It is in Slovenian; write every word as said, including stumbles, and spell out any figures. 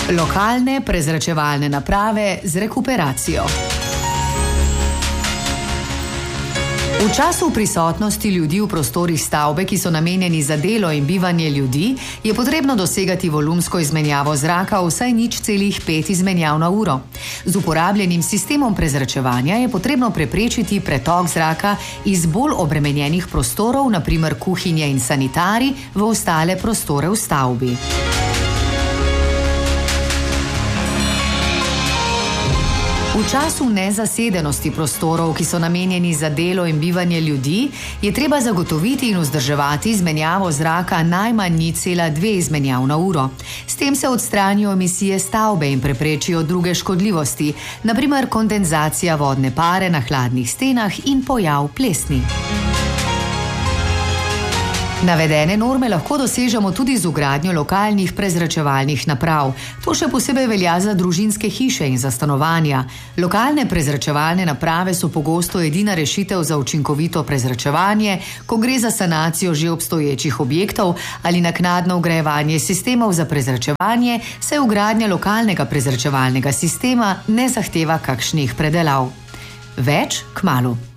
Lokalne prezračevalne naprave z rekuperacijo. V času prisotnosti ljudi v prostorih stavbe, ki so namenjeni za delo in bivanje ljudi, je potrebno dosegati volumsko izmenjavo zraka vsaj nič celih pet izmenjav na uro. Z uporabljenim sistemom prezračevanja je potrebno preprečiti pretok zraka iz bolj obremenjenih prostorov, na primer kuhinje in sanitari, v ostale prostore v stavbi. V času nezasedenosti prostorov, ki so namenjeni za delo in bivanje ljudi, je treba zagotoviti in vzdrževati izmenjavo zraka najmanj nič cela dve izmenjav na uro. S tem se odstranijo emisije stavbe in preprečijo druge škodljivosti, na primer kondenzacija vodne pare na hladnih stenah in pojav plesni. Navedene norme lahko dosežemo tudi z vgradnjo lokalnih prezračevalnih naprav. To še posebej velja za družinske hiše in za stanovanja. Lokalne prezračevalne naprave so pogosto edina rešitev za učinkovito prezračevanje, ko gre za sanacijo že obstoječih objektov ali naknadno vgrajevanje sistemov za prezračevanje, saj vgradnja lokalnega prezračevalnega sistema ne zahteva kakšnih predelav. Več kmalu.